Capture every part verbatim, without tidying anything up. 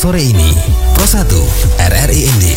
sore ini. Pro satu R R I N D.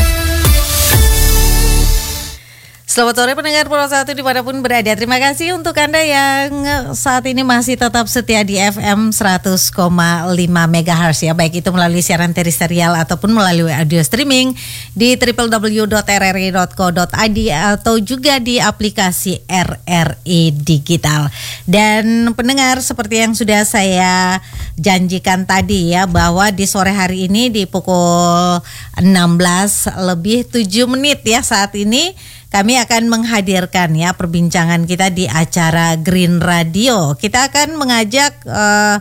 Selamat sore pendengar Pro satu dimanapun berada. Terima kasih untuk Anda yang saat ini masih tetap setia di F M seratus koma lima megahertz ya. Baik itu melalui siaran terestrial ataupun melalui audio streaming di w w w dot r r i dot co dot i d atau juga di aplikasi R R I Digital. Dan pendengar, seperti yang sudah saya janjikan tadi ya, bahwa di sore hari ini di pukul enam belas lebih tujuh menit ya saat ini kami akan menghadirkan ya perbincangan kita di acara Green Radio. Kita akan mengajak uh,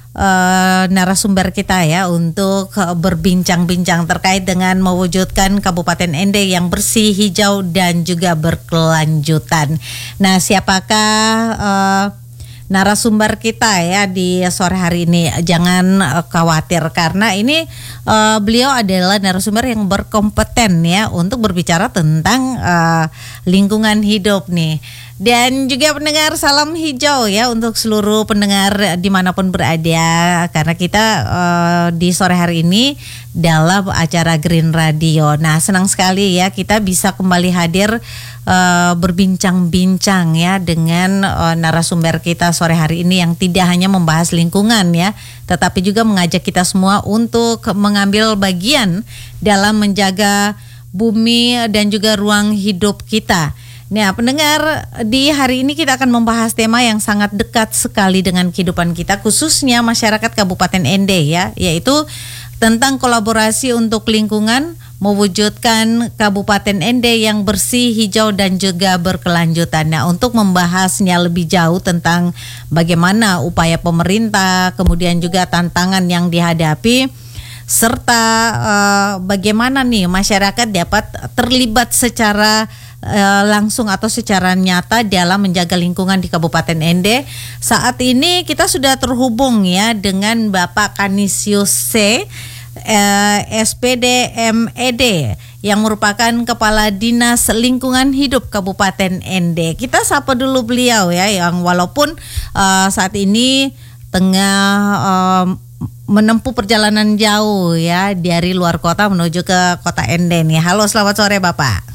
uh, narasumber kita ya untuk uh, berbincang-bincang terkait dengan mewujudkan Kabupaten Ende yang bersih, hijau dan juga berkelanjutan. Nah, siapakah uh, narasumber kita ya di sore hari ini? Jangan uh, khawatir karena ini uh, beliau adalah narasumber yang berkompeten ya untuk berbicara tentang uh, lingkungan hidup nih. Dan juga pendengar, salam hijau ya untuk seluruh pendengar dimanapun berada, karena kita uh, di sore hari ini dalam acara Green Radio. Nah, senang sekali ya kita bisa kembali hadir uh, berbincang-bincang ya dengan uh, narasumber kita sore hari ini yang tidak hanya membahas lingkungan ya, tetapi juga mengajak kita semua untuk mengambil bagian dalam menjaga bumi dan juga ruang hidup kita. Nah, pendengar, di hari ini kita akan membahas tema yang sangat dekat sekali dengan kehidupan kita, khususnya masyarakat Kabupaten Ende ya, yaitu tentang kolaborasi untuk lingkungan, mewujudkan Kabupaten Ende yang bersih, hijau dan juga berkelanjutan. Nah, untuk membahasnya lebih jauh tentang bagaimana upaya pemerintah, kemudian juga tantangan yang dihadapi, serta uh, bagaimana nih masyarakat dapat terlibat secara Uh, langsung atau secara nyata dalam menjaga lingkungan di Kabupaten Ende. Saat ini kita sudah terhubung ya dengan Bapak Kanisius C, uh, S P D M E D yang merupakan Kepala Dinas Lingkungan Hidup Kabupaten Ende. Kita sapa dulu beliau ya, yang walaupun uh, saat ini tengah uh, menempuh perjalanan jauh ya dari luar kota menuju ke Kota Ende nih. Halo, selamat sore Bapak.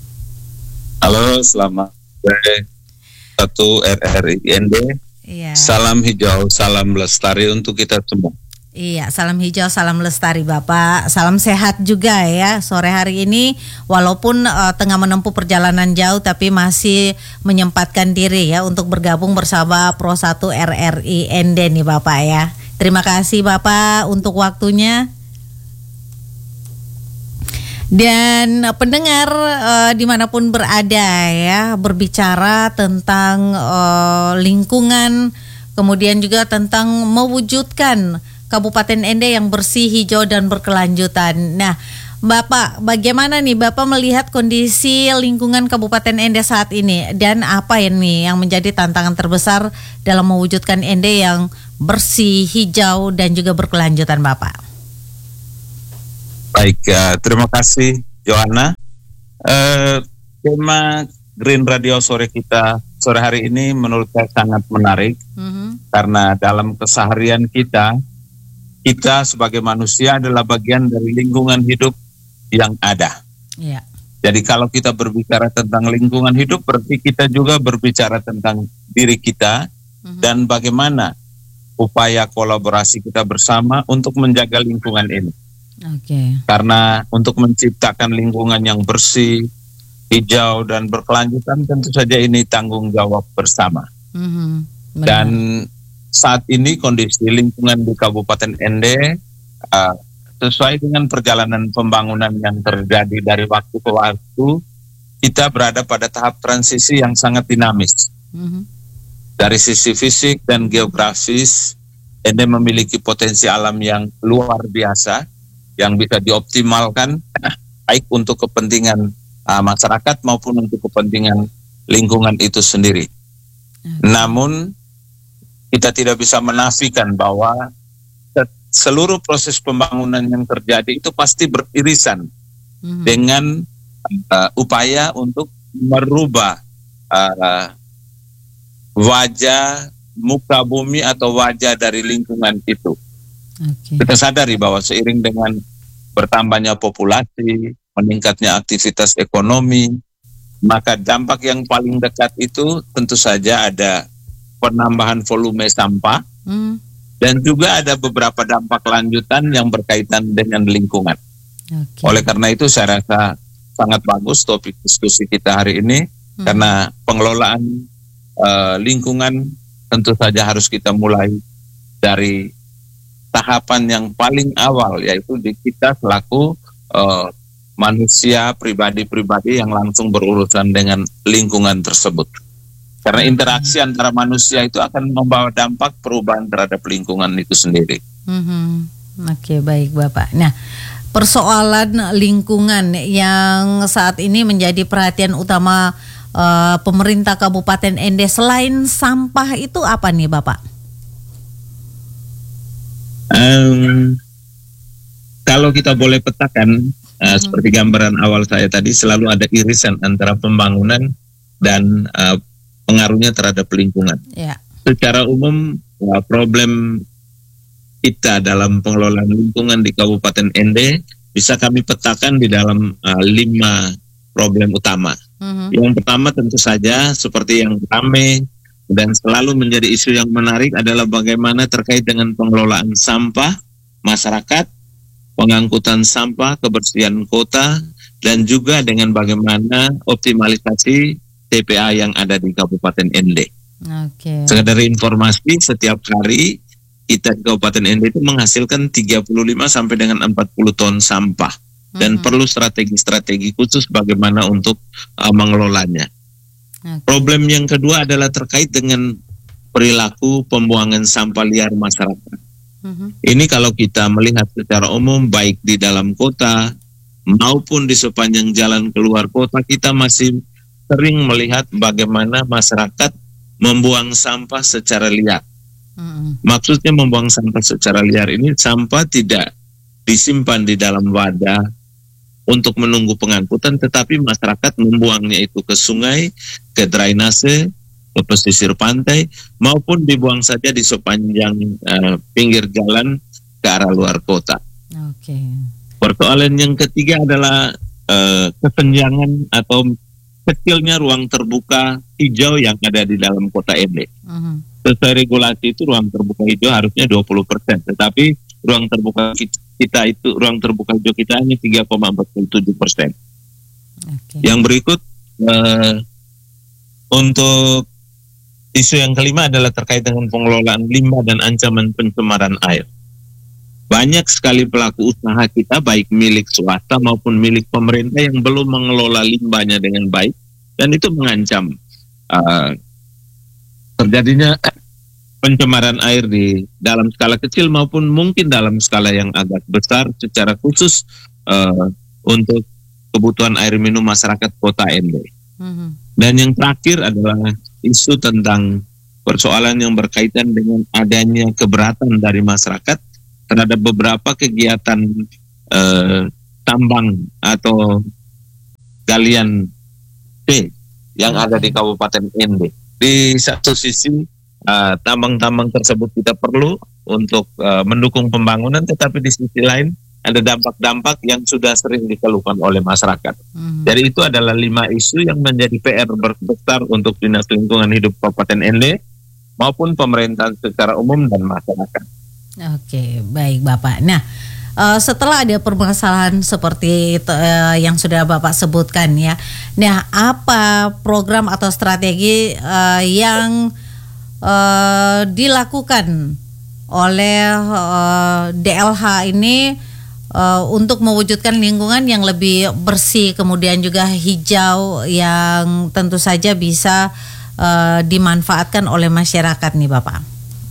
Halo, selamat sore satu R R I N D. Iya. Salam hijau, salam lestari untuk kita semua. Iya, salam hijau, salam lestari Bapak. Salam sehat juga ya sore hari ini. Walaupun uh, tengah menempuh perjalanan jauh, tapi masih menyempatkan diri ya untuk bergabung bersama Pro satu R R I N D nih Bapak ya. Terima kasih Bapak untuk waktunya. Dan pendengar uh, dimanapun berada ya, berbicara tentang uh, lingkungan, kemudian juga tentang mewujudkan Kabupaten Ende yang bersih, hijau dan berkelanjutan. Nah, Bapak, bagaimana nih Bapak melihat kondisi lingkungan Kabupaten Ende saat ini, dan apa ini yang menjadi tantangan terbesar dalam mewujudkan Ende yang bersih, hijau dan juga berkelanjutan, Bapak? Baik, uh, terima kasih Joanna. Uh, tema Green Radio sore kita sore hari ini menurut saya sangat menarik, mm-hmm. karena dalam keseharian kita, kita sebagai manusia adalah bagian dari lingkungan hidup yang ada. Yeah. Jadi kalau kita berbicara tentang lingkungan hidup, berarti kita juga berbicara tentang diri kita, mm-hmm. dan bagaimana upaya kolaborasi kita bersama untuk menjaga lingkungan ini. Okay. Karena untuk menciptakan lingkungan yang bersih, hijau dan berkelanjutan tentu saja ini tanggung jawab bersama. Mm-hmm. Dan saat ini kondisi lingkungan di Kabupaten Ende uh, sesuai dengan perjalanan pembangunan yang terjadi dari waktu ke waktu, kita berada pada tahap transisi yang sangat dinamis. Mm-hmm. Dari sisi fisik dan geografis, Ende memiliki potensi alam yang luar biasa, yang bisa dioptimalkan baik untuk kepentingan uh, masyarakat maupun untuk kepentingan lingkungan itu sendiri. Okay. Namun kita tidak bisa menafikan bahwa seluruh proses pembangunan yang terjadi itu pasti beririsan mm-hmm. dengan uh, upaya untuk merubah uh, wajah muka bumi atau wajah dari lingkungan itu. Okay. Kita sadari bahwa seiring dengan bertambahnya populasi, meningkatnya aktivitas ekonomi, maka dampak yang paling dekat itu tentu saja ada penambahan volume sampah, hmm. dan juga ada beberapa dampak lanjutan yang berkaitan dengan lingkungan. Okay. Oleh karena itu saya rasa sangat bagus topik diskusi kita hari ini, hmm. karena pengelolaan uh, lingkungan tentu saja harus kita mulai dari tahapan yang paling awal, yaitu di kita selaku uh, manusia pribadi-pribadi yang langsung berurusan dengan lingkungan tersebut. Karena interaksi antara manusia itu akan membawa dampak perubahan terhadap lingkungan itu sendiri. Mm-hmm. Oke, baik Bapak. Nah, persoalan lingkungan yang saat ini menjadi perhatian utama uh, pemerintah Kabupaten Ende selain sampah itu apa nih Bapak? Um, kalau kita boleh petakan, uh, hmm. seperti gambaran awal saya tadi, selalu ada irisan antara pembangunan dan uh, pengaruhnya terhadap lingkungan. Yeah. Secara umum, uh, problem kita dalam pengelolaan lingkungan di Kabupaten Ende bisa kami petakan di dalam uh, lima problem utama. Hmm. Yang pertama tentu saja seperti yang ramai dan selalu menjadi isu yang menarik adalah bagaimana terkait dengan pengelolaan sampah masyarakat, pengangkutan sampah, kebersihan kota, dan juga dengan bagaimana optimalisasi T P A yang ada di Kabupaten Ende. Okay. Sekedar informasi, setiap hari kita di Kabupaten Ende itu menghasilkan tiga puluh lima sampai dengan empat puluh ton sampah, dan mm-hmm. perlu strategi-strategi khusus bagaimana untuk uh, mengelolanya. Okay. Problem yang kedua adalah terkait dengan perilaku pembuangan sampah liar masyarakat. Uh-huh. Ini kalau kita melihat secara umum baik di dalam kota maupun di sepanjang jalan keluar kota, kita masih sering melihat bagaimana masyarakat membuang sampah secara liar. Uh-huh. Maksudnya membuang sampah secara liar ini, sampah tidak disimpan di dalam wadah untuk menunggu pengangkutan, tetapi masyarakat membuangnya itu ke sungai, ke drainase, ke pesisir pantai, maupun dibuang saja di sepanjang uh, pinggir jalan ke arah luar kota. Oke. Okay. Persoalan yang ketiga adalah uh, kesenjangan atau kecilnya ruang terbuka hijau yang ada di dalam kota Ende. Uh-huh. Sesuai regulasi itu ruang terbuka hijau harusnya dua puluh persen, tetapi ruang terbuka kita itu ruang terbuka hijau kita hanya tiga koma empat tujuh persen. Okay. Yang berikut uh, untuk isu yang kelima adalah terkait dengan pengelolaan limbah dan ancaman pencemaran air. Banyak sekali pelaku usaha kita baik milik swasta maupun milik pemerintah yang belum mengelola limbahnya dengan baik, dan itu mengancam uh, terjadinya pencemaran air di dalam skala kecil maupun mungkin dalam skala yang agak besar secara khusus uh, untuk kebutuhan air minum masyarakat kota Ende. Mm-hmm. Dan yang terakhir adalah isu tentang persoalan yang berkaitan dengan adanya keberatan dari masyarakat terhadap beberapa kegiatan uh, tambang atau galian T yang ada di Kabupaten Ende. Di satu sisi Uh, tambang-tambang tersebut kita perlu untuk uh, mendukung pembangunan, tetapi di sisi lain ada dampak-dampak yang sudah sering dikeluhkan oleh masyarakat. Hmm. Jadi itu adalah lima isu yang menjadi P R besar untuk Dinas Lingkungan Hidup Kabupaten Ende maupun pemerintah secara umum dan masyarakat. Oke, baik Bapak. Nah, uh, setelah ada permasalahan seperti uh, yang sudah Bapak sebutkan ya, nah apa program atau strategi uh, yang Uh, dilakukan oleh uh, D L H ini uh, untuk mewujudkan lingkungan yang lebih bersih, kemudian juga hijau yang tentu saja bisa uh, dimanfaatkan oleh masyarakat nih Bapak?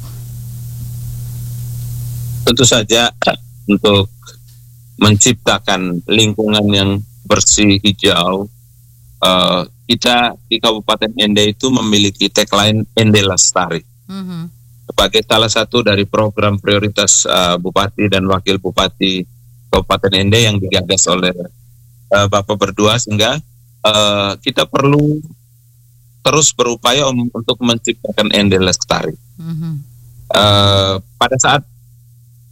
Tentu saja untuk menciptakan lingkungan yang bersih, hijau, uh, kita di Kabupaten Ende itu memiliki tagline Ende Lestari. Mm-hmm. Sebagai salah satu dari program prioritas uh, Bupati dan Wakil Bupati Kabupaten Ende yang digagas oleh uh, Bapak berdua, sehingga uh, kita perlu terus berupaya um, untuk menciptakan Ende Lestari. Mm-hmm. Uh, pada saat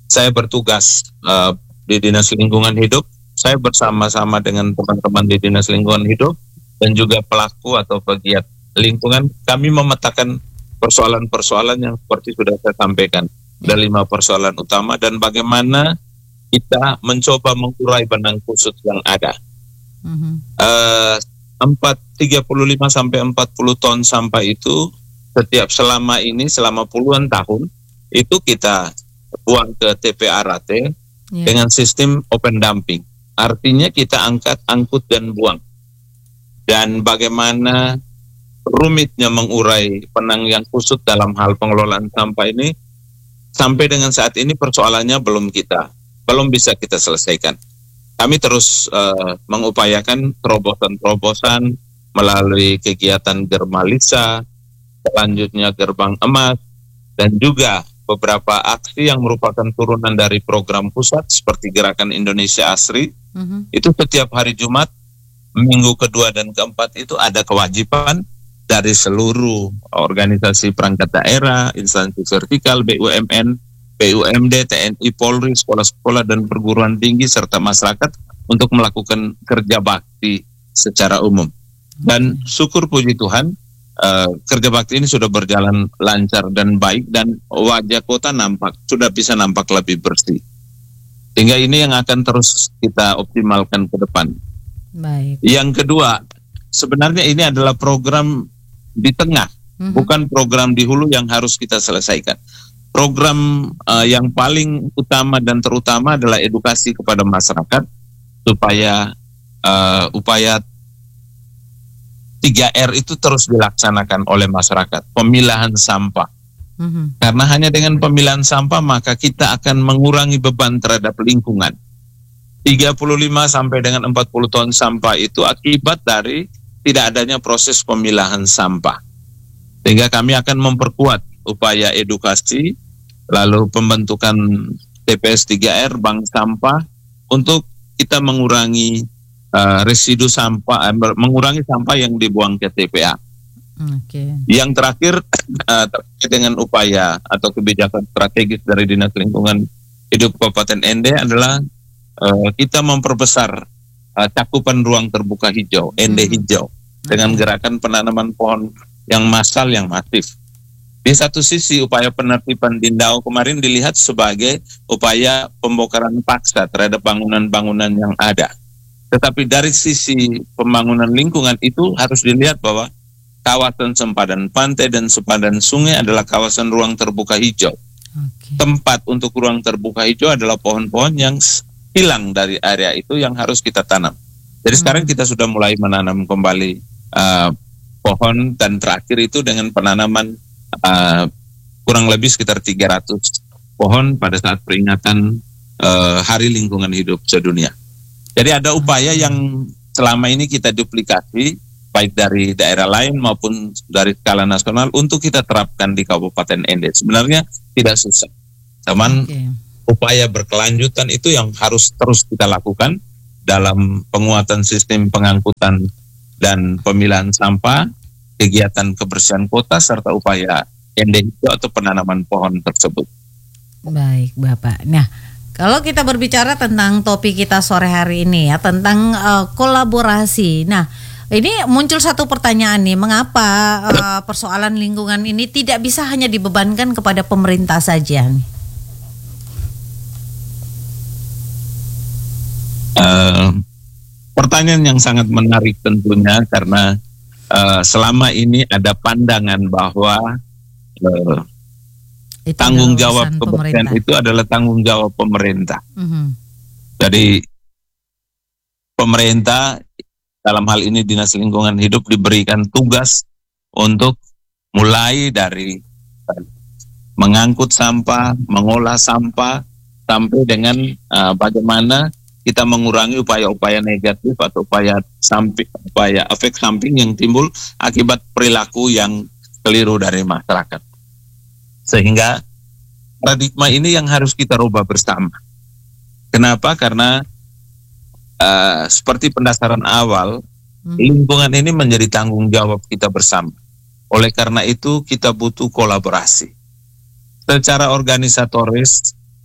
saya bertugas uh, di Dinas Lingkungan Hidup. Saya bersama-sama dengan teman-teman di Dinas Lingkungan Hidup dan juga pelaku atau pegiat lingkungan, kami memetakan persoalan-persoalan yang seperti sudah saya sampaikan. Ada lima persoalan utama dan bagaimana kita mencoba mengurai benang kusut yang ada. Mm-hmm. Uh, empat, tiga puluh lima sampai empat puluh ton sampah itu setiap selama ini, selama puluhan tahun, itu kita buang ke T P A R A T yeah. dengan sistem open dumping. Artinya kita angkat, angkut, dan buang. Dan bagaimana rumitnya mengurai benang yang kusut dalam hal pengelolaan sampah ini, sampai dengan saat ini persoalannya belum kita, belum bisa kita selesaikan. Kami terus uh, mengupayakan terobosan-terobosan melalui kegiatan Germalisa, selanjutnya Gerbang Emas, dan juga beberapa aksi yang merupakan turunan dari program pusat seperti Gerakan Indonesia Asri. Mm-hmm. Itu setiap hari Jumat, minggu kedua dan keempat itu ada kewajiban dari seluruh organisasi perangkat daerah, instansi vertikal, B U M N, B U M D, T N I, Polri, sekolah-sekolah dan perguruan tinggi serta masyarakat untuk melakukan kerja bakti secara umum. Dan syukur puji Tuhan, Uh, kerja bakti ini sudah berjalan lancar dan baik dan wajah kota nampak sudah bisa nampak lebih bersih. Sehingga ini yang akan terus kita optimalkan ke depan. Baik. Yang kedua, sebenarnya ini adalah program di tengah, mm-hmm. bukan program di hulu yang harus kita selesaikan. Program uh, yang paling utama dan terutama adalah edukasi kepada masyarakat supaya uh, upaya tiga R itu terus dilaksanakan oleh masyarakat, pemilahan sampah. Mm-hmm. Karena hanya dengan pemilahan sampah maka kita akan mengurangi beban terhadap lingkungan. tiga puluh lima sampai dengan empat puluh ton sampah itu akibat dari tidak adanya proses pemilahan sampah. Sehingga kami akan memperkuat upaya edukasi, lalu pembentukan T P S tiga R, bank sampah, untuk kita mengurangi Uh, residu sampah, uh, mengurangi sampah yang dibuang ke T P A. Okay. Yang terakhir uh, terkait dengan upaya atau kebijakan strategis dari Dinas Lingkungan Hidup Kabupaten N D adalah uh, kita memperbesar uh, cakupan ruang terbuka hijau, N D hijau, hmm. dengan gerakan penanaman pohon yang massal yang masif. Di satu sisi upaya penertiban Dindau kemarin dilihat sebagai upaya pembongkaran paksa terhadap bangunan-bangunan yang ada. Tetapi dari sisi pembangunan lingkungan itu harus dilihat bahwa kawasan sempadan pantai dan sempadan sungai adalah kawasan ruang terbuka hijau. Okay. Tempat untuk ruang terbuka hijau adalah pohon-pohon yang hilang dari area itu yang harus kita tanam. Jadi hmm. sekarang kita sudah mulai menanam kembali uh, pohon, dan terakhir itu dengan penanaman uh, kurang lebih sekitar tiga ratus pohon pada saat peringatan uh, Hari Lingkungan Hidup Sedunia. Jadi ada upaya yang selama ini kita duplikasi, baik dari daerah lain maupun dari skala nasional, untuk kita terapkan di Kabupaten N D. Sebenarnya tidak susah. Cuman okay. upaya berkelanjutan itu yang harus terus kita lakukan dalam penguatan sistem pengangkutan dan pemilahan sampah, kegiatan kebersihan kota, serta upaya N D itu atau penanaman pohon tersebut. Baik, Bapak. Nah, kalau kita berbicara tentang topik kita sore hari ini ya, tentang uh, kolaborasi. Nah, ini muncul satu pertanyaan nih, mengapa uh, persoalan lingkungan ini tidak bisa hanya dibebankan kepada pemerintah saja? Uh, pertanyaan yang sangat menarik tentunya, karena uh, selama ini ada pandangan bahwa uh, Itu tanggung jawab kebersihan itu adalah tanggung jawab pemerintah. Mm-hmm. Jadi pemerintah dalam hal ini Dinas Lingkungan Hidup diberikan tugas untuk mulai dari mengangkut sampah, mengolah sampah, sampai dengan uh, bagaimana kita mengurangi upaya-upaya negatif atau upaya samping, upaya efek samping yang timbul akibat perilaku yang keliru dari masyarakat. Sehingga paradigma ini yang harus kita rubah bersama. Kenapa? Karena uh, seperti pendasaran awal, hmm. lingkungan ini menjadi tanggung jawab kita bersama. Oleh karena itu kita butuh kolaborasi. Secara organisatoris,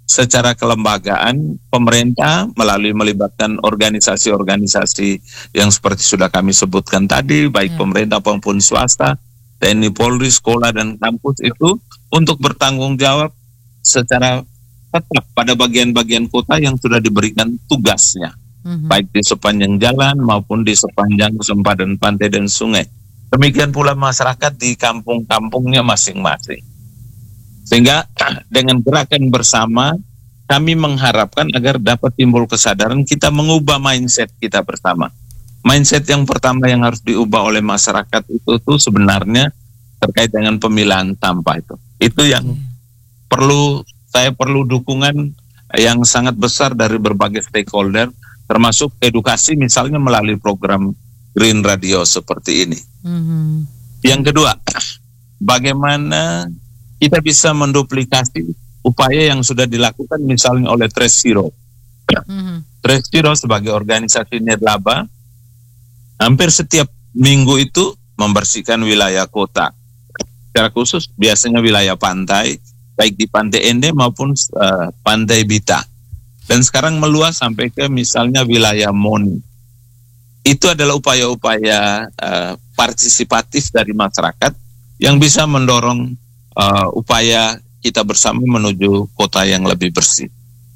secara kelembagaan pemerintah melalui melibatkan organisasi-organisasi yang seperti sudah kami sebutkan tadi, baik ya. Pemerintah maupun swasta, T N I, Polri, sekolah dan kampus itu untuk bertanggung jawab secara tetap pada bagian-bagian kota yang sudah diberikan tugasnya, mm-hmm. baik di sepanjang jalan maupun di sepanjang sempadan pantai dan sungai. Demikian pula masyarakat di kampung-kampungnya masing-masing. Sehingga dengan gerakan bersama kami mengharapkan agar dapat timbul kesadaran kita mengubah mindset kita bersama. Mindset yang pertama yang harus diubah oleh masyarakat itu tuh sebenarnya terkait dengan pemilahan sampah itu. Itu yang perlu, saya perlu dukungan yang sangat besar dari berbagai stakeholder, termasuk edukasi misalnya melalui program Green Radio seperti ini. Mm-hmm. Yang kedua, bagaimana kita bisa menduplikasi upaya yang sudah dilakukan misalnya oleh Trace Zero. Mm-hmm. Trace Zero sebagai organisasi nirlaba hampir setiap minggu itu membersihkan wilayah kota. Secara khusus biasanya wilayah pantai, baik di Pantai Ende maupun uh, Pantai Bita. Dan sekarang meluas sampai ke misalnya wilayah Moni. Itu adalah upaya-upaya uh, partisipatif dari masyarakat yang bisa mendorong uh, upaya kita bersama menuju kota yang lebih bersih.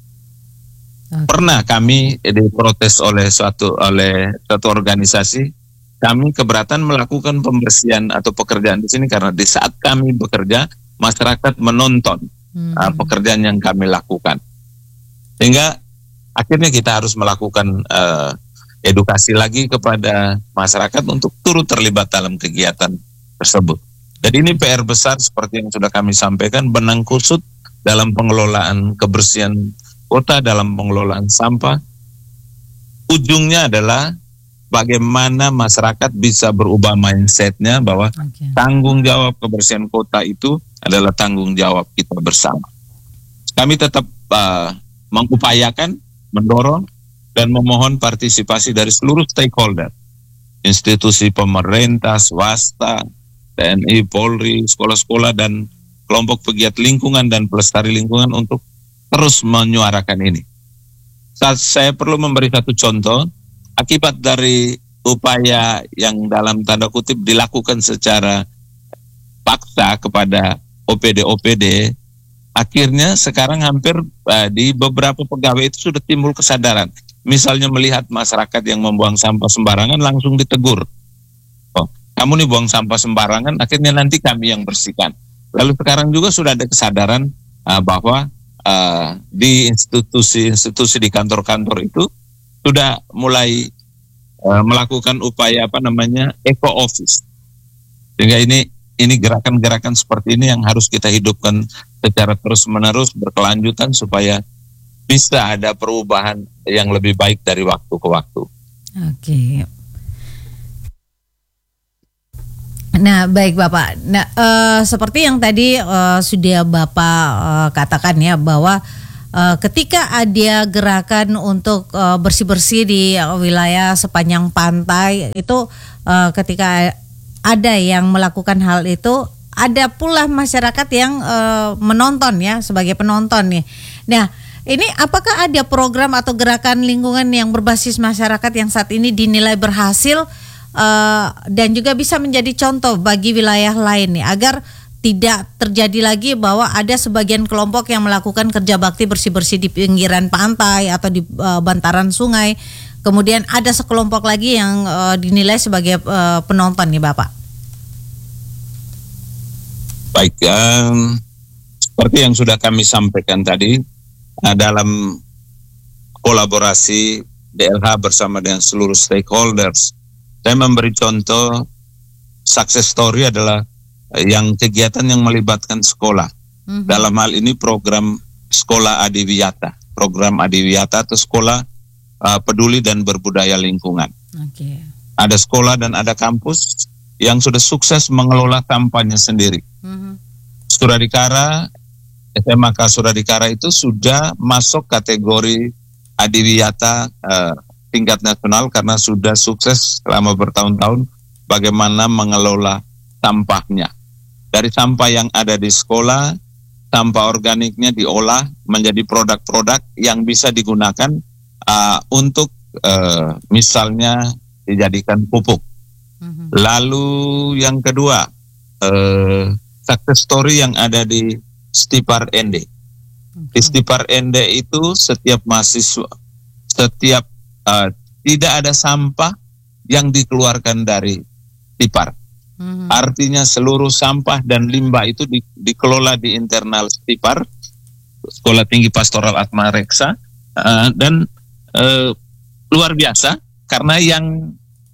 Okay. Pernah kami diprotes oleh suatu oleh suatu organisasi, kami keberatan melakukan pembersihan atau pekerjaan di sini karena di saat kami bekerja masyarakat menonton hmm. uh, pekerjaan yang kami lakukan, sehingga akhirnya kita harus melakukan uh, edukasi lagi kepada masyarakat untuk turut terlibat dalam kegiatan tersebut. Jadi ini P R besar seperti yang sudah kami sampaikan, benang kusut dalam pengelolaan kebersihan kota, dalam pengelolaan sampah. Ujungnya adalah bagaimana masyarakat bisa berubah mindsetnya bahwa okay. tanggung jawab kebersihan kota itu adalah tanggung jawab kita bersama. Kami tetap uh, mengupayakan, mendorong, dan memohon partisipasi dari seluruh stakeholder, institusi pemerintah, swasta, T N I, Polri, sekolah-sekolah, dan kelompok pegiat lingkungan dan pelestari lingkungan untuk terus menyuarakan ini. Saat saya perlu memberi satu contoh, akibat dari upaya yang dalam tanda kutip dilakukan secara paksa kepada O P D-O P D, akhirnya sekarang hampir uh, di beberapa pegawai itu sudah timbul kesadaran. Misalnya melihat masyarakat yang membuang sampah sembarangan langsung ditegur. Oh, kamu nih buang sampah sembarangan, akhirnya nanti kami yang bersihkan. Lalu sekarang juga sudah ada kesadaran uh, bahwa uh, di institusi-institusi di kantor-kantor itu sudah mulai uh, melakukan upaya apa namanya eco office. Sehingga ini ini gerakan-gerakan seperti ini yang harus kita hidupkan secara terus-menerus berkelanjutan supaya bisa ada perubahan yang lebih baik dari waktu ke waktu. Oke. Nah, baik Bapak. Nah, uh, seperti yang tadi uh, sudah Bapak uh, katakan ya bahwa uh, ketika ada gerakan untuk uh, bersih-bersih di uh, wilayah sepanjang pantai itu, uh, ketika ada yang melakukan hal itu, ada pula masyarakat yang uh, menonton ya sebagai penonton nih. Nah, ini apakah ada program atau gerakan lingkungan yang berbasis masyarakat yang saat ini dinilai berhasil uh, dan juga bisa menjadi contoh bagi wilayah lain nih, agar tidak terjadi lagi bahwa ada sebagian kelompok yang melakukan kerja bakti bersih-bersih di pinggiran pantai atau di uh, bantaran sungai, kemudian ada sekelompok lagi yang uh, dinilai sebagai uh, penonton nih Bapak? Baik, um, seperti yang sudah kami sampaikan tadi, Nah, dalam kolaborasi D L H bersama dengan seluruh stakeholders, saya memberi contoh success story adalah yang kegiatan yang melibatkan sekolah. Mm-hmm. Dalam hal ini program Sekolah Adiwiyata, program Adiwiyata atau Sekolah uh, Peduli dan Berbudaya Lingkungan. Okay. Ada sekolah dan ada kampus yang sudah sukses mengelola sampahnya sendiri. Mm-hmm. Suradikara, S M A K Suradikara itu sudah masuk kategori Adiwiyata eh, tingkat nasional karena sudah sukses selama bertahun-tahun bagaimana mengelola sampahnya. Dari sampah yang ada di sekolah, sampah organiknya diolah menjadi produk-produk yang bisa digunakan uh, untuk uh, misalnya dijadikan pupuk. Mm-hmm. Lalu yang kedua, uh, success story yang ada di Stipar N D. Okay. Di Stipar N D itu setiap mahasiswa, setiap uh, tidak ada sampah yang dikeluarkan dari Stipar. Hmm. Artinya seluruh sampah dan limbah itu di, dikelola di internal Stipar, Sekolah Tinggi Pastoral Atma Reksa, uh, dan uh, luar biasa karena yang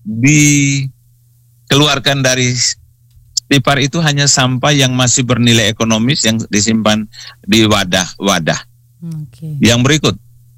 dikeluarkan dari Stipar itu hanya sampah yang masih bernilai ekonomis yang disimpan di wadah-wadah. Okay. Yang berikut,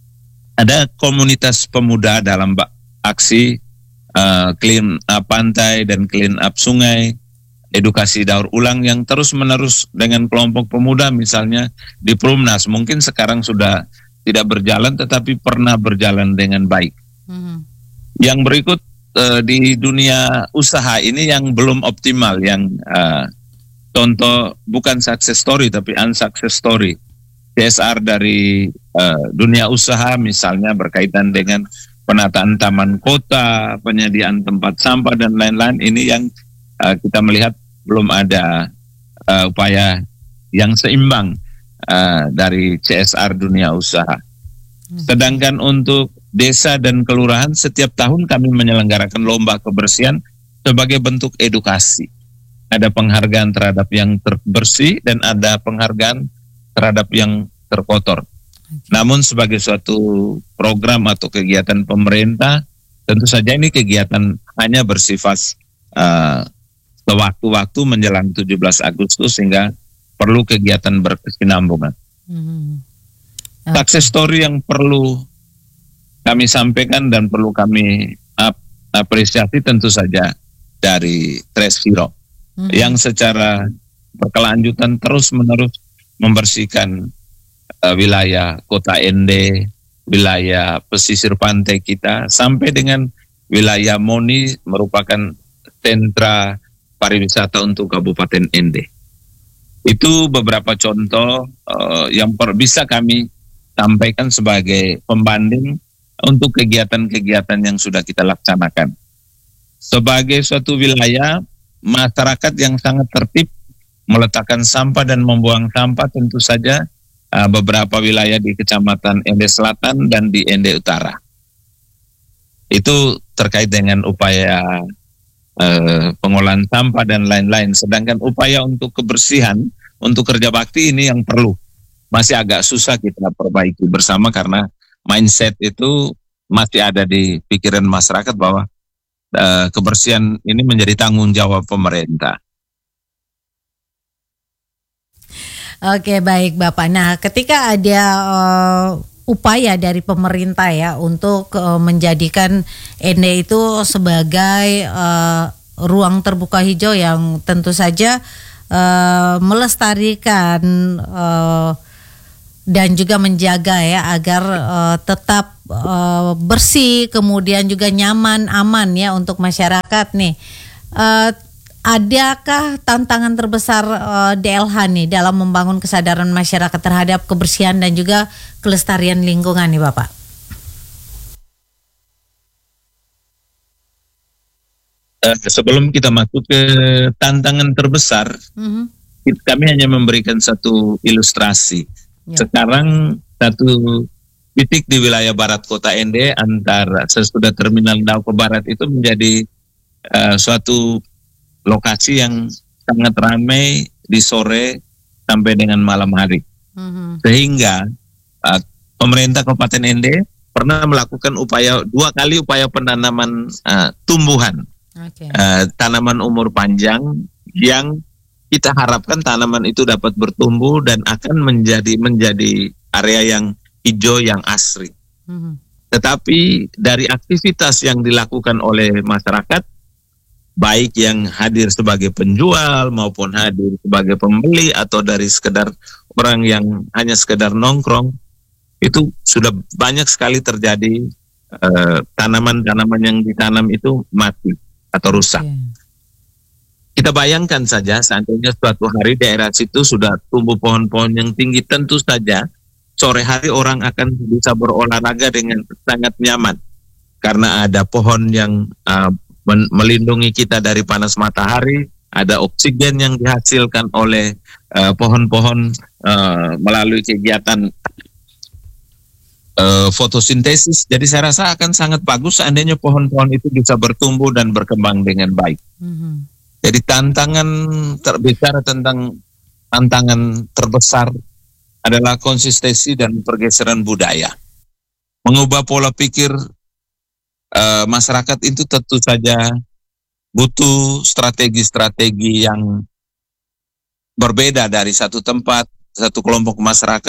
ada komunitas pemuda dalam aksi Uh, clean up pantai dan clean up sungai, edukasi daur ulang yang terus-menerus dengan kelompok pemuda misalnya di Perumnas. Mungkin sekarang sudah tidak berjalan tetapi pernah berjalan dengan baik. Mm-hmm. Yang berikut uh, di dunia usaha ini yang belum optimal, yang uh, contoh bukan success story tapi unsuccess story. C S R dari uh, dunia usaha misalnya berkaitan dengan penataan taman kota, penyediaan tempat sampah dan lain-lain, ini yang uh, kita melihat belum ada uh, upaya yang seimbang uh, dari C S R dunia usaha. Sedangkan untuk desa dan kelurahan setiap tahun kami menyelenggarakan lomba kebersihan sebagai bentuk edukasi. Ada penghargaan terhadap yang terbersih dan ada penghargaan terhadap yang terkotor. Namun sebagai suatu program atau kegiatan pemerintah, tentu saja ini kegiatan hanya bersifat uh, sewaktu-waktu menjelang tujuh belas Agustus sehingga perlu kegiatan berkesinambungan. Hmm. Okay. Success story yang perlu kami sampaikan dan perlu kami ap- apresiasi tentu saja dari Tresviro hmm. yang secara berkelanjutan terus-menerus membersihkan wilayah kota N D, wilayah pesisir pantai kita, sampai dengan wilayah Moni merupakan sentra pariwisata untuk Kabupaten N D. Itu beberapa contoh uh, yang per, bisa kami sampaikan sebagai pembanding untuk kegiatan-kegiatan yang sudah kita laksanakan. Sebagai suatu wilayah, masyarakat yang sangat tertib meletakkan sampah dan membuang sampah tentu saja Uh, beberapa wilayah di Kecamatan N D Selatan dan di N D Utara. Itu terkait dengan upaya uh, pengolahan sampah dan lain-lain. Sedangkan upaya untuk kebersihan, untuk kerja bakti ini yang perlu. Masih agak susah kita perbaiki bersama karena mindset itu masih ada di pikiran masyarakat bahwa uh, kebersihan ini menjadi tanggung jawab pemerintah. Oke, baik Bapak. Nah, ketika ada uh, upaya dari pemerintah ya untuk uh, menjadikan N D itu sebagai uh, ruang terbuka hijau yang tentu saja uh, melestarikan uh, dan juga menjaga ya agar uh, tetap uh, bersih, kemudian juga nyaman, aman ya untuk masyarakat nih. Uh, Adakah tantangan terbesar uh, D L H nih dalam membangun kesadaran masyarakat terhadap kebersihan dan juga kelestarian lingkungan nih Bapak? Uh, sebelum kita masuk ke tantangan terbesar, mm-hmm. kami hanya memberikan satu ilustrasi. Ya. Sekarang satu titik di wilayah barat kota N D antara sesudah terminal Daupo Barat itu menjadi uh, suatu lokasi yang sangat ramai di sore sampai dengan malam hari. Mm-hmm. Sehingga uh, pemerintah Kabupaten N D pernah melakukan upaya, dua kali upaya penanaman uh, tumbuhan. Okay. Uh, tanaman umur panjang yang kita harapkan tanaman itu dapat bertumbuh dan akan menjadi menjadi area yang hijau yang asri. Mm-hmm. Tetapi dari aktivitas yang dilakukan oleh masyarakat, baik yang hadir sebagai penjual maupun hadir sebagai pembeli atau dari sekedar orang yang hanya sekedar nongkrong, itu sudah banyak sekali terjadi uh, tanaman-tanaman yang ditanam itu mati atau rusak. Okay. Kita bayangkan saja seandainya suatu hari daerah situ sudah tumbuh pohon-pohon yang tinggi, tentu saja sore hari orang akan bisa berolahraga dengan sangat nyaman. Karena ada pohon yang uh, men- melindungi kita dari panas matahari, ada oksigen yang dihasilkan oleh uh, pohon-pohon uh, melalui kegiatan uh, fotosintesis. Jadi saya rasa akan sangat bagus seandainya pohon-pohon itu bisa bertumbuh dan berkembang dengan baik. Mm-hmm. Jadi tantangan terbicara tentang tantangan terbesar adalah konsistensi dan pergeseran budaya. Mengubah pola pikir Uh, masyarakat itu tentu saja butuh strategi-strategi yang berbeda dari satu tempat, satu kelompok masyarakat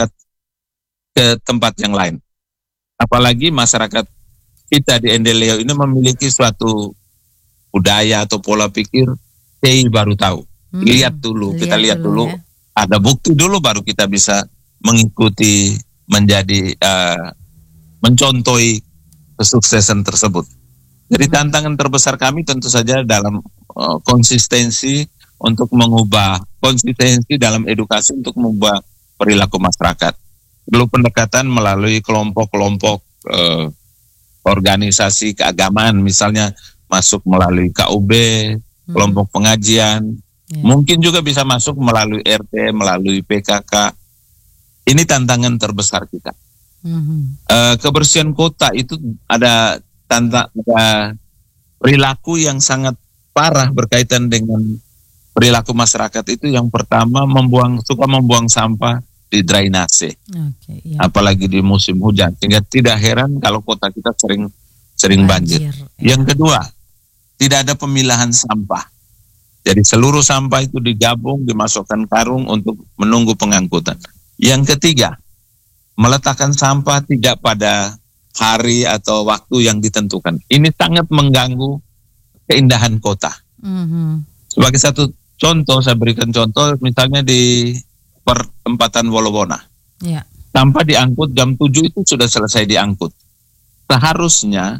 ke tempat yang lain. Apalagi masyarakat kita di Ende Leo ini memiliki suatu budaya atau pola pikir, hey, baru tahu. Hmm, lihat dulu, lihat kita lihat dulu, dulu ya. Ada bukti dulu baru kita bisa mengikuti, menjadi, uh, mencontohi kesuksesan tersebut. Jadi tantangan terbesar kami tentu saja dalam uh, konsistensi untuk mengubah, konsistensi dalam edukasi untuk mengubah perilaku masyarakat. Perlu pendekatan melalui kelompok-kelompok uh, organisasi keagamaan, misalnya masuk melalui K U B, hmm. kelompok pengajian, yeah. Mungkin juga bisa masuk melalui R T, melalui P K K. Ini tantangan terbesar kita. Mm-hmm. Uh, kebersihan kota itu ada tanda ada perilaku yang sangat parah berkaitan dengan perilaku masyarakat itu. Yang pertama, membuang suka membuang sampah di drainase, okay, yeah. Apalagi di musim hujan, sehingga tidak heran kalau kota kita sering sering banjir. banjir yeah. Yang kedua, tidak ada pemilahan sampah. Jadi seluruh sampah itu digabung, dimasukkan karung untuk menunggu pengangkutan. Yang ketiga, meletakkan sampah tidak pada hari atau waktu yang ditentukan. Ini sangat mengganggu keindahan kota. Mm-hmm. Sebagai satu contoh, saya berikan contoh, misalnya di perempatan Wolowona. Yeah. Sampah diangkut jam tujuh itu sudah selesai diangkut. Seharusnya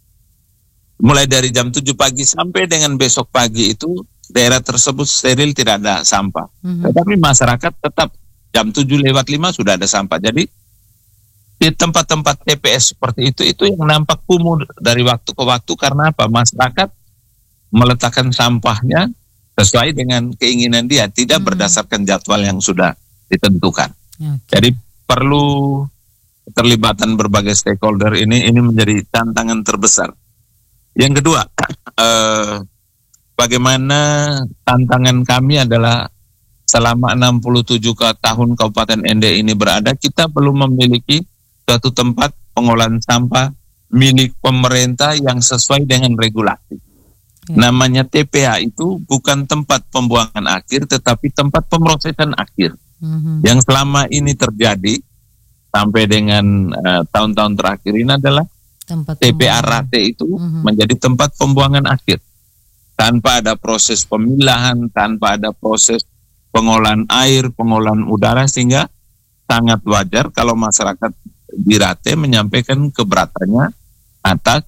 mulai dari jam tujuh pagi sampai dengan besok pagi itu daerah tersebut steril, tidak ada sampah. Mm-hmm. Tetapi masyarakat tetap jam tujuh lewat lima sudah ada sampah. Jadi di tempat-tempat T P S seperti itu, itu yang nampak kumuh dari waktu ke waktu. Karena apa? Masyarakat meletakkan sampahnya sesuai dengan keinginan dia, tidak hmm. berdasarkan jadwal yang sudah ditentukan. Okay. Jadi perlu keterlibatan berbagai stakeholder ini, ini menjadi tantangan terbesar. Yang kedua, eh, bagaimana tantangan kami adalah selama enam puluh tujuh tahun Kabupaten Ende ini berada, kita belum memiliki suatu tempat pengolahan sampah milik pemerintah yang sesuai dengan regulasi. Hmm. Namanya T P A itu bukan tempat pembuangan akhir, tetapi tempat pemrosesan akhir. Hmm. Yang selama ini terjadi sampai dengan uh, tahun-tahun terakhir ini adalah tempat T P A Rate itu hmm. menjadi tempat pembuangan akhir. Tanpa ada proses pemilahan, tanpa ada proses pengolahan air, pengolahan udara, sehingga sangat wajar kalau masyarakat di Rate menyampaikan keberatannya atas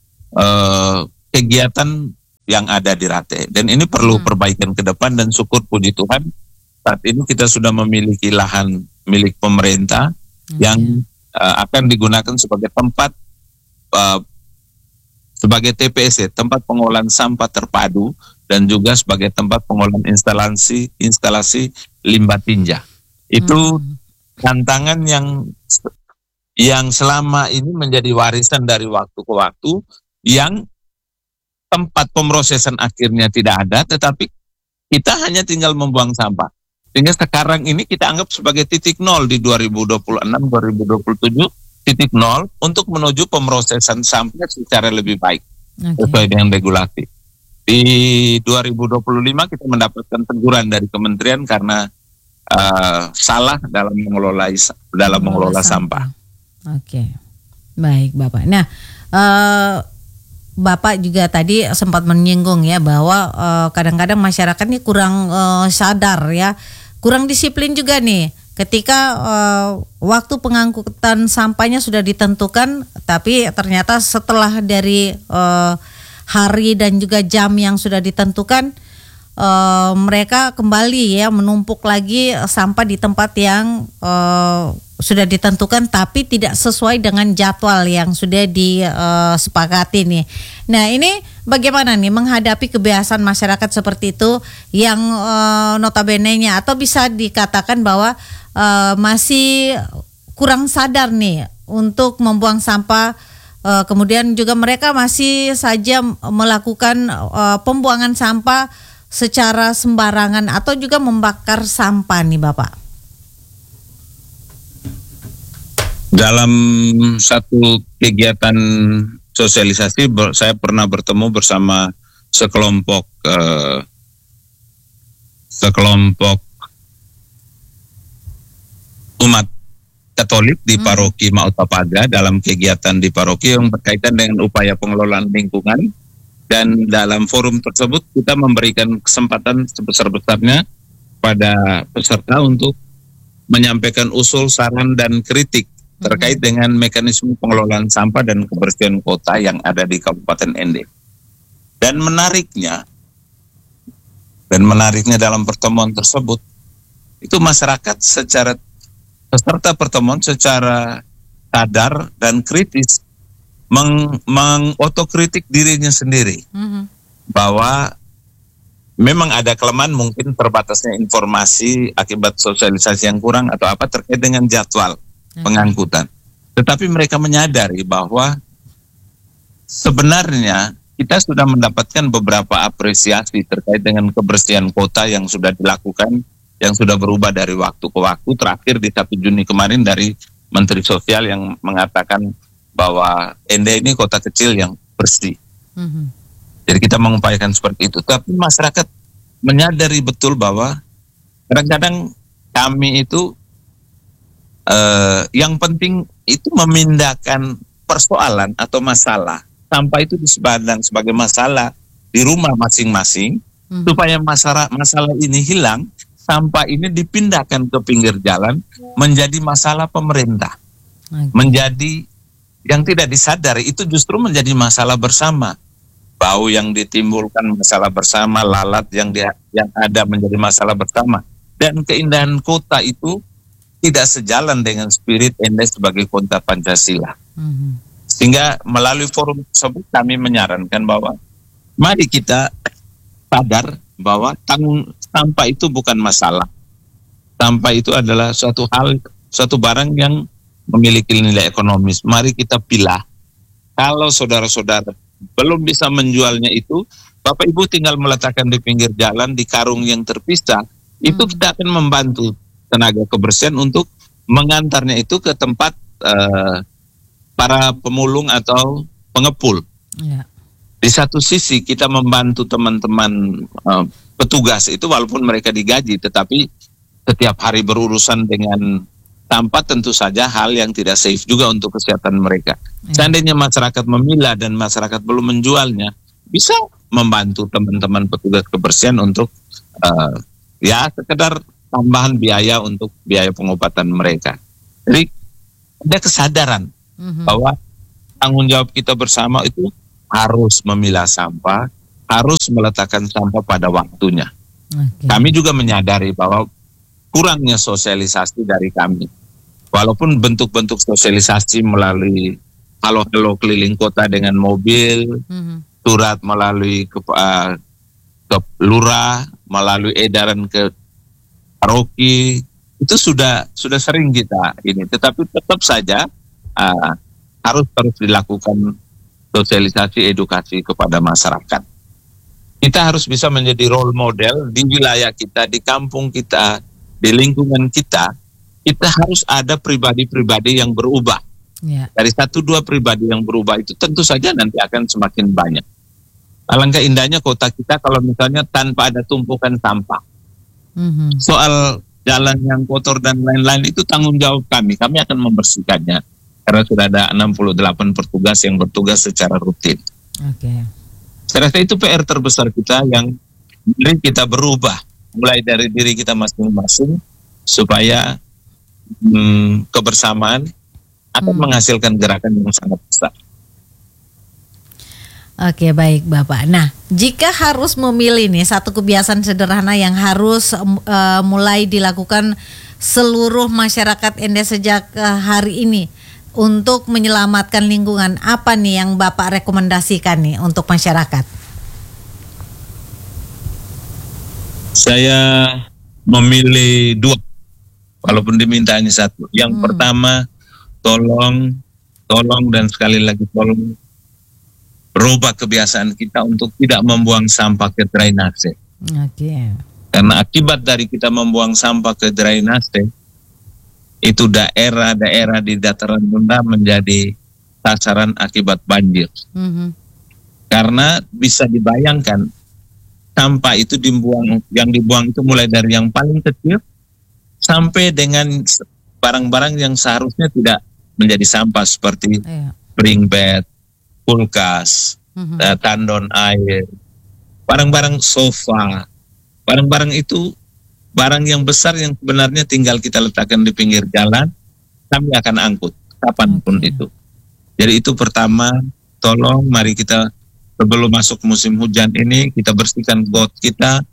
uh, kegiatan yang ada di Rate. Dan ini perlu hmm. perbaikan ke depan, dan syukur puji Tuhan saat ini kita sudah memiliki lahan milik pemerintah hmm. yang uh, akan digunakan sebagai tempat uh, sebagai T P S, tempat pengolahan sampah terpadu, dan juga sebagai tempat pengolahan instalasi instalasi limbah tinja. Itu hmm. tantangan yang yang selama ini menjadi warisan dari waktu ke waktu, yang tempat pemrosesan akhirnya tidak ada, tetapi kita hanya tinggal membuang sampah. Sehingga sekarang ini kita anggap sebagai titik nol di dua ribu dua puluh enam dua ribu dua puluh tujuh, titik nol untuk menuju pemrosesan sampah secara lebih baik, okay. sesuai dengan regulasi. Di dua ribu dua puluh lima kita mendapatkan teguran dari kementerian karena uh, salah dalam mengelola dalam mengelola sampah. sampah. Oke, baik Bapak. Nah, uh, Bapak juga tadi sempat menyinggung ya bahwa uh, kadang-kadang masyarakat ini kurang uh, sadar ya, kurang disiplin juga nih. Ketika uh, waktu pengangkutan sampahnya sudah ditentukan, tapi ternyata setelah dari uh, hari dan juga jam yang sudah ditentukan, uh, mereka kembali ya menumpuk lagi sampah di tempat yang uh, sudah ditentukan tapi tidak sesuai dengan jadwal yang sudah disepakati nih. Nah ini bagaimana nih menghadapi kebiasaan masyarakat seperti itu yang uh, notabene-nya atau bisa dikatakan bahwa uh, masih kurang sadar nih untuk membuang sampah, uh, kemudian juga mereka masih saja melakukan uh, pembuangan sampah secara sembarangan atau juga membakar sampah nih Bapak. Dalam satu kegiatan sosialisasi ber, saya pernah bertemu bersama sekelompok eh, sekelompok umat Katolik di hmm. Paroki Mautapaga dalam kegiatan di paroki yang berkaitan dengan upaya pengelolaan lingkungan, dan dalam forum tersebut kita memberikan kesempatan sebesar-besarnya pada peserta untuk menyampaikan usul, saran, dan kritik terkait dengan mekanisme pengelolaan sampah dan kebersihan kota yang ada di Kabupaten Ende. Dan menariknya, dan menariknya dalam pertemuan tersebut, itu masyarakat secara, peserta pertemuan secara sadar dan kritis meng, mengotokritik dirinya sendiri. Mm-hmm. Bahwa memang ada kelemahan, mungkin terbatasnya informasi akibat sosialisasi yang kurang atau apa terkait dengan jadwal pengangkutan. Tetapi mereka menyadari bahwa sebenarnya kita sudah mendapatkan beberapa apresiasi terkait dengan kebersihan kota yang sudah dilakukan, yang sudah berubah dari waktu ke waktu. Terakhir di satu Juni kemarin dari Menteri Sosial yang mengatakan bahwa Ende ini kota kecil yang bersih. Mm-hmm. Jadi kita mengupayakan seperti itu. Tapi masyarakat menyadari betul bahwa kadang-kadang kami itu Uh, yang penting itu memindahkan persoalan atau masalah sampah itu disebadang sebagai masalah di rumah masing-masing, hmm. supaya masalah masalah ini hilang, sampah ini dipindahkan ke pinggir jalan menjadi masalah pemerintah, okay. menjadi yang tidak disadari itu justru menjadi masalah bersama. Bau yang ditimbulkan masalah bersama, lalat yang dia, yang ada menjadi masalah bersama, dan keindahan kota itu tidak sejalan dengan spirit Ende sebagai kota Pancasila. Mm-hmm. Sehingga melalui forum tersebut kami menyarankan bahwa mari kita sadar bahwa tanggung sampah itu bukan masalah. Sampah itu adalah suatu hal, suatu barang yang memiliki nilai ekonomis. Mari kita pilah. Kalau saudara-saudara belum bisa menjualnya itu, Bapak Ibu tinggal meletakkan di pinggir jalan, di karung yang terpisah. Mm-hmm. Itu kita akan membantu tenaga kebersihan untuk mengantarnya itu ke tempat uh, para pemulung atau pengepul. Ya. Di satu sisi kita membantu teman-teman uh, petugas itu walaupun mereka digaji, tetapi setiap hari berurusan dengan sampah tentu saja hal yang tidak safe juga untuk kesehatan mereka. Ya. Seandainya masyarakat memilah dan masyarakat belum menjualnya, bisa membantu teman-teman petugas kebersihan untuk uh, ya sekedar tambahan biaya untuk biaya pengobatan mereka. Jadi ada kesadaran mm-hmm. bahwa tanggung jawab kita bersama itu harus memilah sampah, harus meletakkan sampah pada waktunya. Okay. Kami juga menyadari bahwa kurangnya sosialisasi dari kami. Walaupun bentuk-bentuk sosialisasi melalui halo-halo keliling kota dengan mobil, mm-hmm. surat melalui ke, uh, ke lurah, melalui edaran ke paroki, itu sudah sudah sering kita ini, tetapi tetap saja uh, harus terus dilakukan sosialisasi edukasi kepada masyarakat. Kita harus bisa menjadi role model di wilayah kita, di kampung kita, di lingkungan kita. Kita harus ada pribadi-pribadi yang berubah. Yeah. Dari satu dua pribadi yang berubah itu tentu saja nanti akan semakin banyak. Alangkah indahnya kota kita kalau misalnya tanpa ada tumpukan sampah. Mm-hmm. Soal jalan yang kotor dan lain-lain itu tanggung jawab kami. Kami akan membersihkannya karena sudah ada enam puluh delapan petugas yang bertugas secara rutin. Oke. Okay. Saya rasa itu P R terbesar kita yang mari kita berubah mulai dari diri kita masing-masing supaya hmm, kebersamaan akan hmm. menghasilkan gerakan yang sangat besar. Oke, baik Bapak. Nah, jika harus memilih nih satu kebiasaan sederhana yang harus uh, mulai dilakukan seluruh masyarakat Ende sejak uh, hari ini untuk menyelamatkan lingkungan, apa nih yang Bapak rekomendasikan nih untuk masyarakat? Saya memilih dua, walaupun diminta hanya satu. Yang hmm. pertama, tolong, tolong dan sekali lagi tolong rubah kebiasaan kita untuk tidak membuang sampah ke drainase. Okay. Karena akibat dari kita membuang sampah ke drainase, itu daerah-daerah di dataran rendah menjadi sasaran akibat banjir. Mm-hmm. Karena bisa dibayangkan, sampah itu dibuang, yang dibuang itu mulai dari yang paling kecil sampai dengan barang-barang yang seharusnya tidak menjadi sampah seperti yeah. spring bed, kulkas, mm-hmm. uh, tandon air, barang-barang sofa, barang-barang itu barang yang besar yang sebenarnya tinggal kita letakkan di pinggir jalan, kami akan angkut kapanpun okay. itu. Jadi itu pertama, tolong mari kita sebelum masuk musim hujan ini kita bersihkan got kita,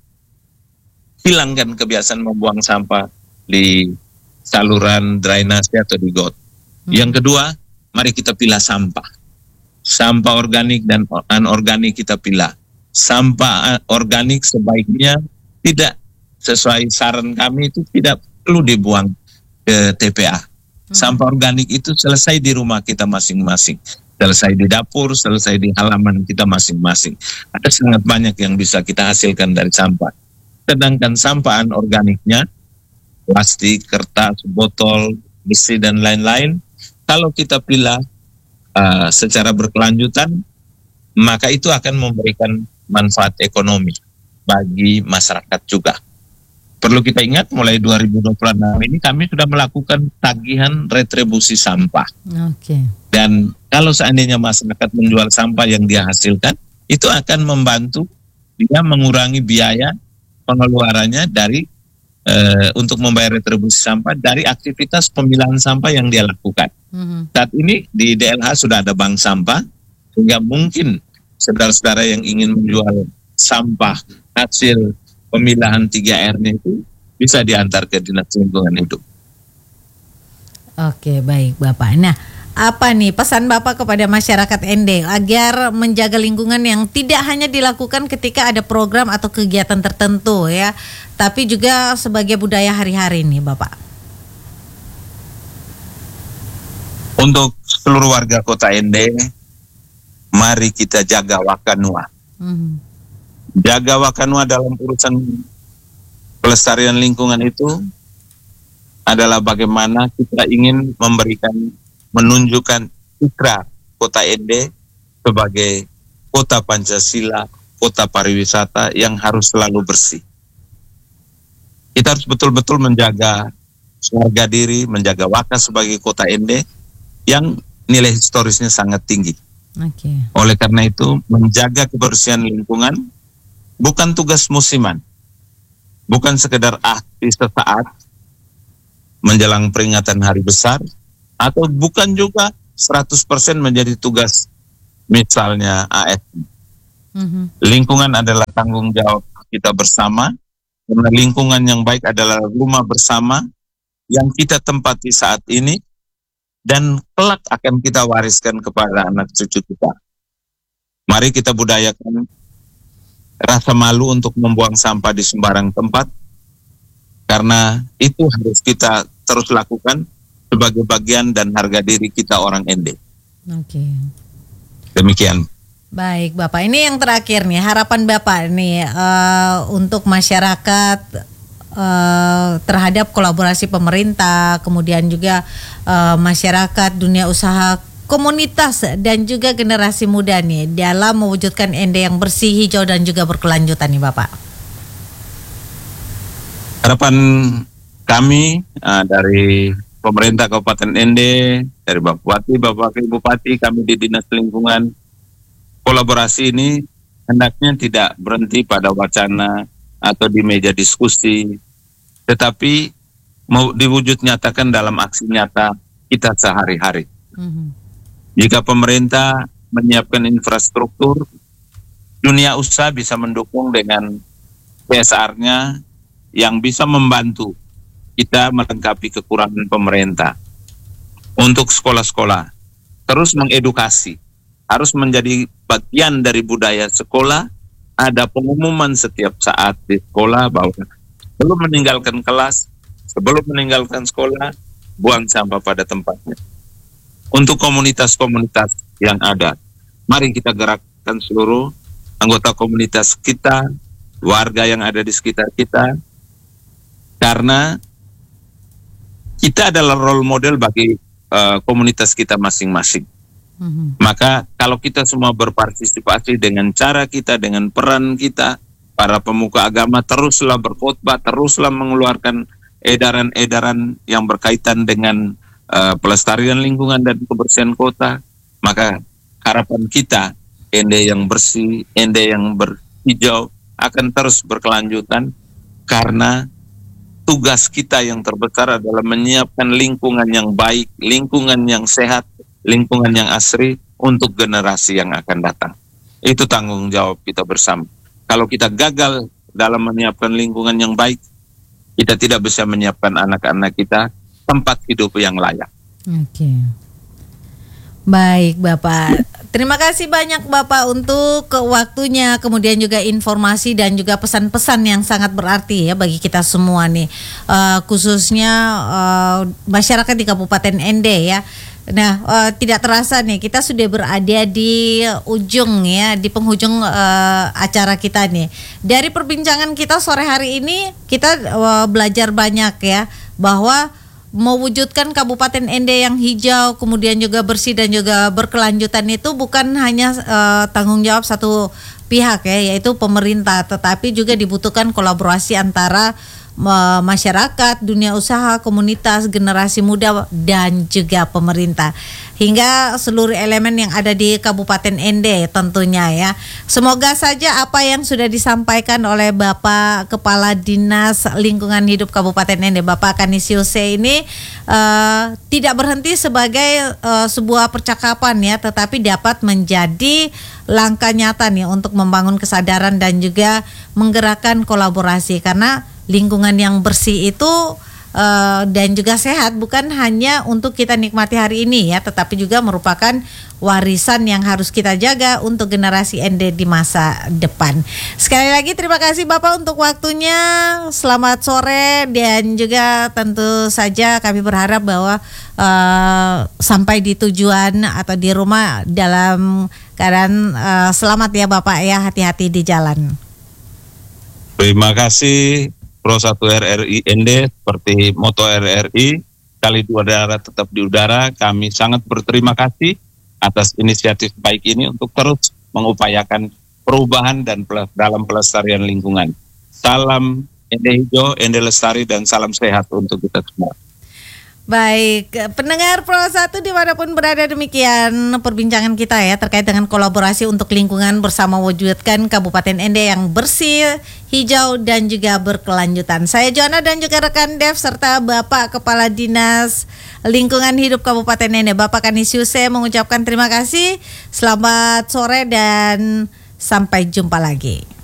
hilangkan kebiasaan membuang sampah di saluran drainase atau di got. Mm-hmm. Yang kedua, mari kita pilah sampah. Sampah organik dan anorganik kita pilah. Sampah organik sebaiknya tidak sesuai saran kami itu tidak perlu dibuang ke T P A. Hmm. Sampah organik itu selesai di rumah kita masing-masing. Selesai di dapur, selesai di halaman kita masing-masing. Ada sangat banyak yang bisa kita hasilkan dari sampah. Sedangkan sampah anorganiknya, plastik, kertas, botol, besi dan lain-lain, kalau kita pilah Uh, secara berkelanjutan, maka itu akan memberikan manfaat ekonomi bagi masyarakat juga. Perlu kita ingat mulai dua ribu dua puluh enam ini kami sudah melakukan tagihan retribusi sampah. Okay. Dan kalau seandainya masyarakat menjual sampah yang dia hasilkan, itu akan membantu dia mengurangi biaya pengeluarannya dari uh, untuk membayar retribusi sampah dari aktivitas pemilahan sampah yang dia lakukan. Mm-hmm. Saat ini di D L H sudah ada bank sampah, sehingga mungkin saudara-saudara yang ingin menjual sampah hasil pemilahan tiga R-nya itu bisa diantar ke Dinas Lingkungan Hidup. Oke, baik Bapak. Nah, apa nih pesan Bapak kepada masyarakat Ende agar menjaga lingkungan yang tidak hanya dilakukan ketika ada program atau kegiatan tertentu ya, tapi juga sebagai budaya hari-hari nih Bapak? Untuk seluruh warga Kota Ende, mari kita jaga Wakanua. Hmm. Jaga Wakanua dalam urusan pelestarian lingkungan itu adalah bagaimana kita ingin memberikan, menunjukkan citra Kota Ende sebagai kota Pancasila, kota pariwisata yang harus selalu bersih. Kita harus betul-betul menjaga harga diri, menjaga Waka sebagai Kota Ende yang nilai historisnya sangat tinggi. Okay. Oleh karena itu, menjaga kebersihan lingkungan bukan tugas musiman, bukan sekedar aktif sesaat menjelang peringatan hari besar, atau bukan juga seratus persen menjadi tugas misalnya A S N. Mm-hmm. Lingkungan adalah tanggung jawab kita bersama, karena lingkungan yang baik adalah rumah bersama yang kita tempati saat ini, dan kelak akan kita wariskan kepada anak cucu kita. Mari kita budayakan rasa malu untuk membuang sampah di sembarang tempat, karena itu harus kita terus lakukan sebagai bagian dan harga diri kita orang Ende. Oke. Demikian. Baik Bapak, ini yang terakhir nih, harapan Bapak nih uh, untuk masyarakat Uh, terhadap kolaborasi pemerintah, kemudian juga uh, masyarakat, dunia usaha, komunitas dan juga generasi muda nih dalam mewujudkan Ende yang bersih, hijau dan juga berkelanjutan nih Bapak. Harapan kami uh, dari pemerintah Kabupaten Ende, dari Bapak Bupati, Bapak Wakil Bupati, kami di Dinas Lingkungan, kolaborasi ini hendaknya tidak berhenti pada wacana atau di meja diskusi, tetapi mau diwujud nyatakan dalam aksi nyata kita sehari-hari. Mm-hmm. Jika pemerintah menyiapkan infrastruktur, dunia usaha bisa mendukung dengan C S R-nya yang bisa membantu kita melengkapi kekurangan pemerintah. Untuk sekolah-sekolah, terus mengedukasi, harus menjadi bagian dari budaya sekolah. Ada pengumuman setiap saat di sekolah bahwa sebelum meninggalkan kelas, sebelum meninggalkan sekolah, buang sampah pada tempatnya. Untuk komunitas-komunitas yang ada, mari kita gerakkan seluruh anggota komunitas kita, warga yang ada di sekitar kita, karena kita adalah role model bagi uh, komunitas kita masing-masing. Mm-hmm. Maka kalau kita semua berpartisipasi dengan cara kita, dengan peran kita, para pemuka agama teruslah berkhotbah, teruslah mengeluarkan edaran-edaran yang berkaitan dengan uh, pelestarian lingkungan dan kebersihan kota, maka harapan kita N D yang bersih, N D yang berhijau akan terus berkelanjutan, karena tugas kita yang terbesar adalah menyiapkan lingkungan yang baik, lingkungan yang sehat, lingkungan yang asri untuk generasi yang akan datang. Itu tanggung jawab kita bersama. Kalau kita gagal dalam menyiapkan lingkungan yang baik, kita tidak bisa menyiapkan anak-anak kita tempat hidup yang layak. Oke. Baik Bapak, terima kasih banyak Bapak untuk waktunya, kemudian juga informasi dan juga pesan-pesan yang sangat berarti ya bagi kita semua nih, uh, khususnya uh, masyarakat di Kabupaten N D ya. Nah, uh, tidak terasa nih kita sudah berada di ujung ya, di penghujung uh, acara kita nih. Dari perbincangan kita sore hari ini kita uh, belajar banyak ya, bahwa mewujudkan Kabupaten N D yang hijau, kemudian juga bersih dan juga berkelanjutan itu bukan hanya uh, tanggung jawab satu pihak ya, yaitu pemerintah, tetapi juga dibutuhkan kolaborasi antara uh, masyarakat, dunia usaha, komunitas, generasi muda dan juga pemerintah, hingga seluruh elemen yang ada di Kabupaten N D tentunya ya. Semoga saja apa yang sudah disampaikan oleh Bapak Kepala Dinas Lingkungan Hidup Kabupaten N D, Bapak Kanisiuse ini uh, tidak berhenti sebagai uh, sebuah percakapan ya, tetapi dapat menjadi langkah nyata nih untuk membangun kesadaran dan juga menggerakkan kolaborasi, karena lingkungan yang bersih itu Uh, dan juga sehat bukan hanya untuk kita nikmati hari ini ya, tetapi juga merupakan warisan yang harus kita jaga untuk generasi N D di masa depan. Sekali lagi terima kasih Bapak untuk waktunya. Selamat sore, dan juga tentu saja kami berharap bahwa uh, sampai di tujuan atau di rumah dalam keadaan uh, selamat ya Bapak ya, hati-hati di jalan. Terima kasih Pro satu R R I N D, seperti moto R R I, kali dua darat tetap di udara. Kami sangat berterima kasih atas inisiatif baik ini untuk terus mengupayakan perubahan dan pel- dalam pelestarian lingkungan. Salam N D hijau, N D lestari, dan salam sehat untuk kita semua. Baik, pendengar Pro satu dimanapun berada, demikian perbincangan kita ya terkait dengan kolaborasi untuk lingkungan bersama wujudkan Kabupaten N D yang bersih, hijau dan juga berkelanjutan. Saya Joanna dan juga rekan Dev serta Bapak Kepala Dinas Lingkungan Hidup Kabupaten N D, Bapak Kanisiuse, mengucapkan terima kasih. Selamat sore dan sampai jumpa lagi.